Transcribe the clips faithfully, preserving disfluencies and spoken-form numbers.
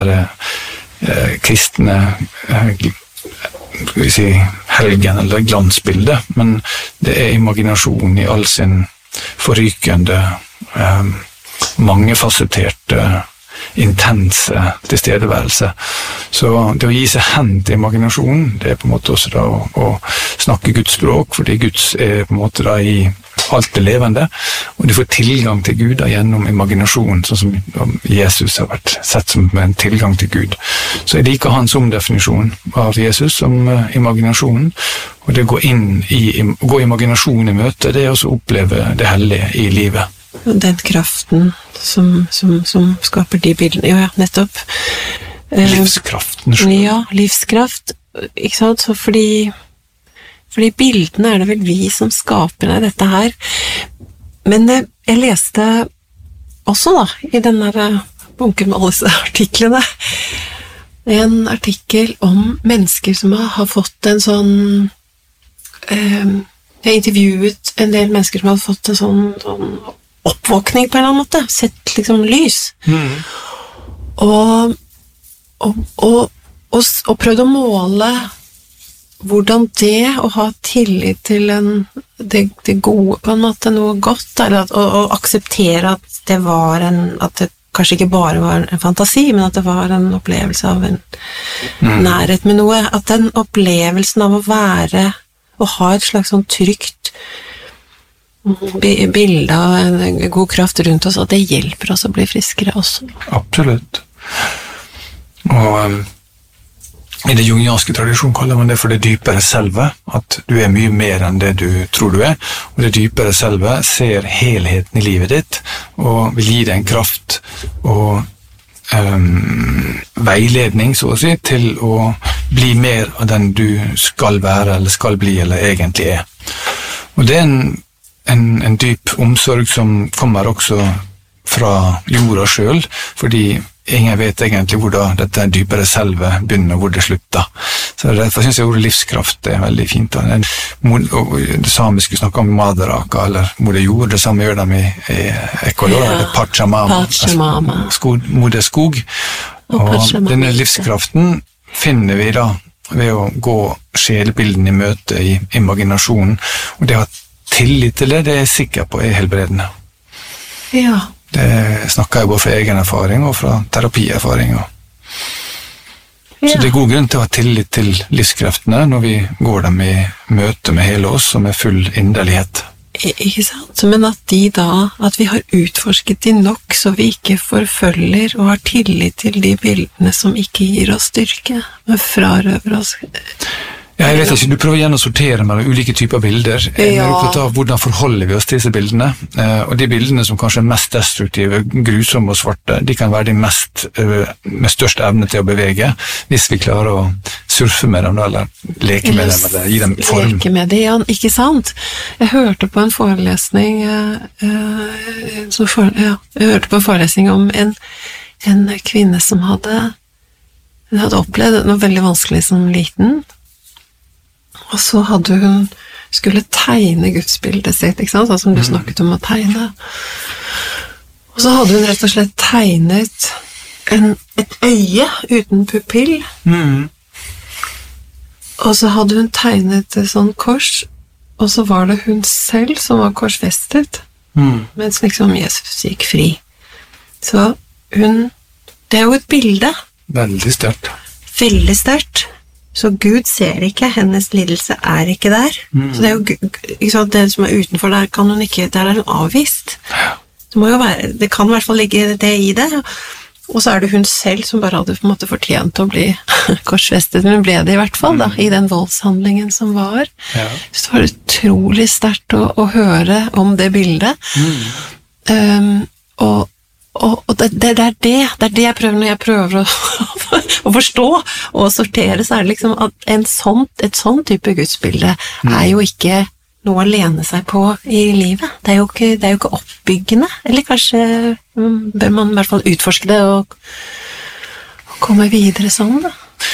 eh, kristne eh, skal vi si, helgen eller glansbilde, men det er imaginasjon i all sin forrykende, eh, mangefasetterte, intense tilstedeværelse. Så det å gi seg hen til imaginasjon, det er på en måte også da å, å snakke Guds språk, fordi Guds er på en måte da i alt det levende, og du får tilgang til Gud da, gjennom imaginasjon, sånn som Jesus har vært sett som en tilgang til Gud. Så jeg liker hans omdefinisjon av Jesus som uh, imaginasjonen, og det å gå inn i, gå imaginasjon i møte, det er også å oppleve det hellige i livet. Den kraften som, som, som skaper de bildene, ja, ja, nettopp. Livskraften. Uh, ja, livskraft, ikke sant, så fordi Fordi bildene er det vel vi som skaper av dette her. Men eh, jeg leste også da, i denne bunken med alle disse artiklene, en artikkel om mennesker som har, har fått en sånn eh, jeg har intervjuet en del mennesker som har fått en sånn, sånn oppvåkning på en eller annen måte, sett liksom lys. Mm. Og, og, og, og, og prøvd å måle hvordan det å ha tillit til en, det, det gode på en måte, noe godt, eller at, å, å akseptere at det var en, at det kanskje ikke bare var en fantasi, men at det var en opplevelse av en mm. nærhet med noe, at den opplevelsen av å være, å ha et slags sånn trygt bilde av en god kraft rundt oss, at det hjelper oss å bli friskere også. Absolutt. Og um i det jungianske tradisjonen kaller man det for det dypere selve, at du er mye mer enn det du tror du er, og det dypere selve ser helheten i livet ditt, og vil gi deg en kraft og um, veiledning, så å si, til å bli mer av den du skal være, eller skal bli, eller egentlig er. Og det er en, en, en dyp omsorg som kommer også fra jorda selv, fordi ingen vet egentlig hvor da dette dypere selve begynner, hvor det slutter. Så derfor synes jeg ordet livskraft er veldig fint. Den, det samiske snakker om madaraka, eller moder jord, det samme gjør de i, i Ecuador, ja, eller Pachamama, Pachamama. Skog, moder skog. Og, og denne livskraften finner vi da ved å gå sjelbilden i møte i imaginasjonen, og det å ha tillit til det, det er jeg sikker på er helbredende. Ja. Det snakker jeg både fra egen erfaring og fra terapierfaring. Ja. Så det er god grunn til å ha tillit til livskreftene når vi går dem i møte med hele oss og med full inderlighet. Ikke sant? Men at de da, at vi har utforsket de nok så vi ikke forfølger og har tillit til de bildene som ikke gir oss styrke, men frarøver oss. Ja, jeg vet ikke, du prøver igjen å sortere mellom ulike typer bilder. Jeg er opptatt av hvordan forholder vi oss til disse bildene, og de bildene som kanskje er mest destruktive, grusomme og svarte, de kan være de mest, med størst evne til å bevege, hvis vi klarer å surfe med dem, eller leke med dem, eller gi dem form. Leke med dem, ja, ikke sant? Jeg hørte på en forelesning, uh, så for, ja, jeg hørte på en forelesning om en, en kvinne som hadde, hun hadde opplevd noe veldig vanskelig som liten, og så hadde hun skulle tegne gudsbildet sitt, ikke sant? Sånn som du snakket om å tegne. Og så hadde hun rett og slett tegnet en, et øye uten pupill. Mm. Og så hadde hun tegnet et sånn kors, og så var det hun selv som var korsfestet, mm. mens liksom Jesus gikk fri. Så hun, det er jo et bilde. Veldig sterkt. Veldig sterkt. Så Gud ser ikke, hennes lidelse er ikke der. Mm. Så det er jo ikke sant, det som er utenfor der, kan hun ikke, der er hun avvist. Det må jo være, det kan i hvert fall ligge det i det. Og så er det hun selv som bare hadde på en måte fortjent å bli korsfestet, men ble det i hvert fall da, i den voldshandlingen som var. Ja. Så det var utrolig sterkt å, å høre om det bildet. Mm. Um, og Og, og det, det, det er det, det er det jeg prøver når jeg prøver å, å forstå og sortere, så er det liksom at en sånn, et sånn type gudsbilde mm. er jo ikke noe å lene seg på i livet. Det er jo ikke, det er jo ikke oppbyggende, eller kanskje bør man i hvert fall utforske det og, og komme videre sånn da.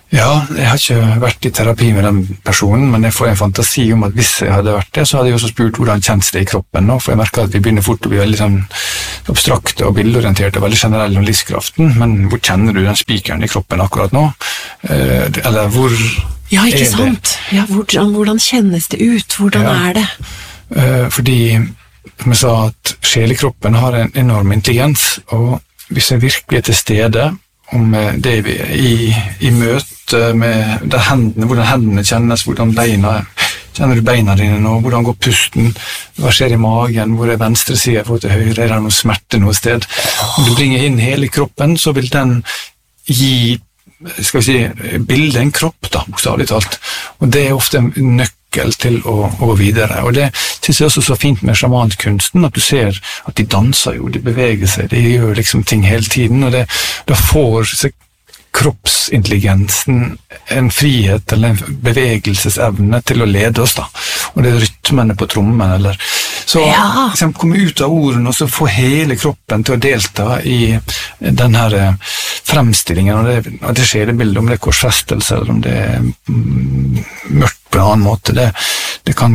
Ja, jeg har ikke vært i terapi med den personen, men jeg får en fantasi om at hvis jeg hadde vært det, så hadde jeg også spurt hvordan kjennes det i kroppen nå, for jeg merker at vi begynner fort å bli veldig sånn abstrakte og bildeorienterte og veldig generelle om livskraften, men hvor kjenner du den spikeren i kroppen akkurat nå? Eh, eller hvor Ja, ikke sant? Ja, hvordan, hvordan kjennes det ut? Hvordan ja. er det? Eh, fordi, som jeg sa, at sjelekroppen har en enorm intelligens, og hvis jeg virkelig er til stede om det vi i, i møte med de hendene, hvordan hendene kjennes, hvordan beina, kjenner du beina dine nå, hvordan går pusten, hva skjer i magen, hvor er venstre side, hvor til høyre, er det noe smerte noe sted. Om du bringer inn hele kroppen, så vil den gi, skal vi si, bilde en kropp da, bokstavelig talt. Og det er ofte en nøkkel til å, å gå videre. Og det synes jeg også så fint med sjamankunsten, at du ser at de danser jo, de beveger seg, de gjør liksom ting hele tiden, og det, da får kroppsintelligensen en frihet eller en bevegelsesevne til å lede oss da. Og det er rytmene på trommen, eller så ja. liksom, komme ut av ordene og så få hele kroppen til å delta i den her fremstillingen, og det, og det skjer det bildet, om det er korsfestelse, eller om det er mm, mørkt på en annen måte, det, det kan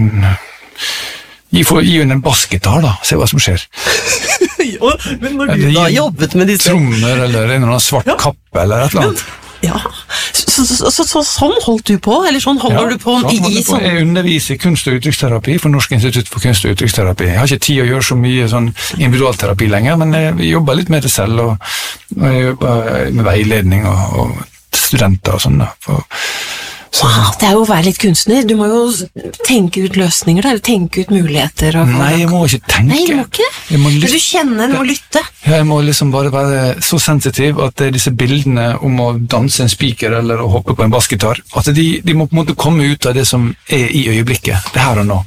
gi, for, gi en bassgitar da, se hva som skjer. Jo, men når du da har jobbet med disse trommer, eller en eller annen svart ja. kappe, eller et eller annet. Ja, så, så, så, så sånn holdt du på, eller sånn holder ja, du på sånn i, i sånn? Jeg underviser i kunst- og uttrykksterapi for Norsk institutt for kunst- og uttrykksterapi. Jeg har ikke tid å gjøre så mye sånn individualterapi lenger, men jeg jobber litt med det selv, og, og jeg jobber med veiledning og, og studenter og sånn da. For, så. Wow, det er jo å være litt kunstner. Du må jo tenke ut løsninger, eller tenke ut muligheter. Og, Nei, jeg må ikke tenke. Nei, du må ikke. Jeg må lytte. Du kjenner, du må lytte. Ja, jeg må liksom bare være så sensitiv at disse bildene om å danse en spiker eller å hoppe på en bassgitar, at de, de må på en måte komme ut av det som er i øyeblikket, det her og nå.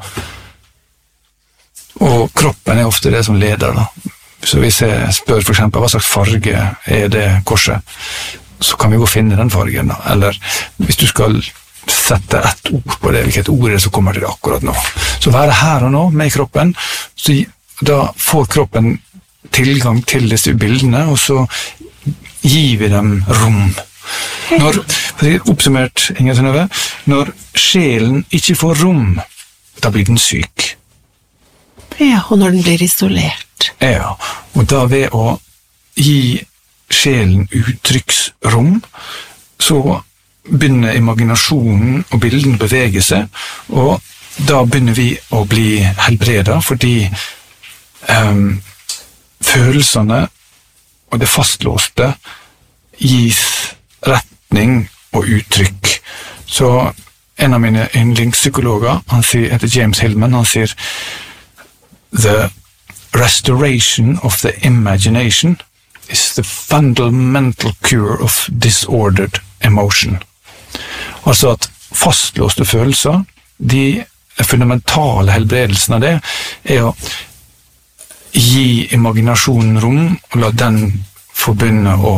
Og kroppen er ofte det som leder da. Så hvis jeg spør for eksempel hva slags farge er det korset, så kan vi gå og finne den fargen da. Eller hvis du skal sette ett ord på det, hvilket ord er det som kommer til det akkurat nå. Så være her og nå med kroppen, så da får kroppen tilgang til disse bildene, og så gir vi dem rom. Når, oppsummert, Inger Synnøve, når sjelen ikke får rom, da blir den syk. Ja, og når den blir isolert. Ja, og da ved å gi sjelen uttrykksrom, så begynner imaginasjonen og bilden bevege seg, og da begynner vi å bli helbredet, fordi um, følelsene og det fastlåste gis retning og uttrykk. Så en av mine yndlingspsykologer, han sier, heter James Hillman, han sier «The restoration of the imagination is the fundamental cure of disordered emotion». Altså at fastlåste følelser, de fundamentale helbredelsen av det, er å gi imaginasjonen rom, og la den få begynne å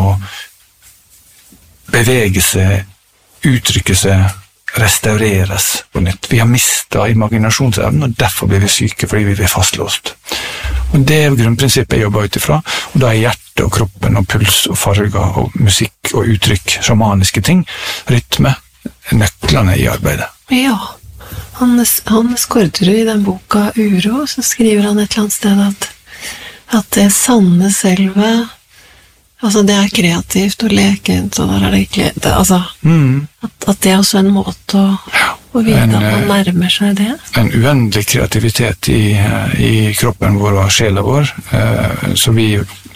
bevege seg, uttrykke seg, restaureres på nytt. Vi har mistet imaginasjonsevnen, og derfor blir vi syke, fordi vi blir fastlåst. Og det er grunnprinsippet jeg jobber ut ifra, og da er hjerte og kroppen og puls og farger og musikk og uttrykk, shamaniske ting, rytme, nøklene i arbeidet. Ja, Hannes, Hannes Skårderud i den boka Uro, så skriver han et eller annet sted at, at det sanne selve, altså det er kreativt og lekent, og der er det ikke, det, altså, mm. at, at det er også en måte å, ja, å vite en, at man nærmer seg det. En uendelig kreativitet i, i kroppen vår og sjela vår, så vi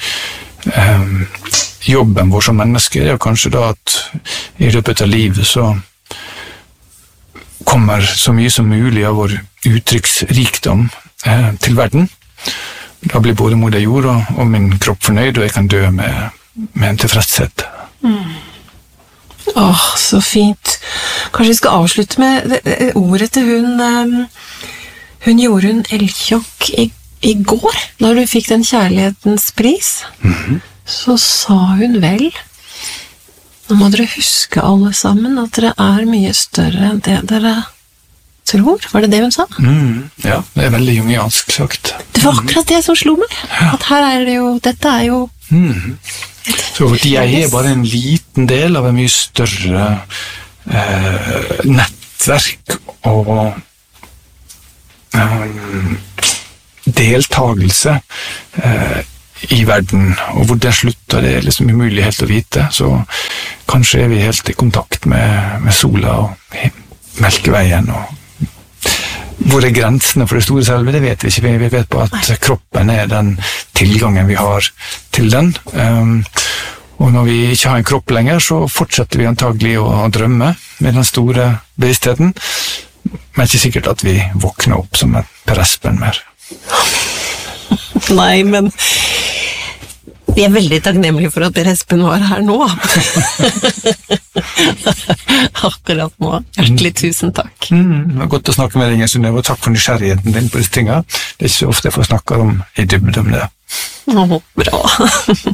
jobben vår som mennesker er kanskje da at i løpet av livet så kommer så mye som mulig av vår uttrykksrikdom eh, til verden. Da blir både moder jord og, og min kropp fornøyd, og jeg kan dø med, med en tilfredshet. Mm. Åh, så fint. Kanskje vi skal avslutte med ordet til hun um, hun Jorunn Elkjokk i, i går, når du fikk den kjærlighetens pris. Mm-hmm. Så sa hun vel, nå må dere huske alle sammen at dere er mye større enn det dere tror. Var det det hun sa? Mm, ja, det er veldig jungiansk sagt. Det var akkurat det som slo meg. Ja. At her er det jo, dette er jo mm. Så jeg er bare en liten del av en mye større eh, nettverk og eh, deltagelse eh, i verden, og hvor den slutter det er liksom umulig helt å vite, så kanskje er vi helt i kontakt med, med sola og Melkeveien, og hvor er grensene for det store selve, det vet vi ikke, vi vet på at kroppen er den tilgangen vi har til den, um, og når vi ikke har en kropp lenger, så fortsetter vi antagelig å drømme med den store bevisstheten, men ikke sikkert at vi våkner opp som en Per Espen mer. Nei, men vi er veldig takknemlige for at Per Espen var her nå. Akkurat nå. Hjertelig tusen takk. Mm, det var godt å snakke med deg, Synnøve, og takk for nysgjerrigheten din på disse tingene. Det er ikke så ofte jeg får snakke om i dybde om det. Åh, bra.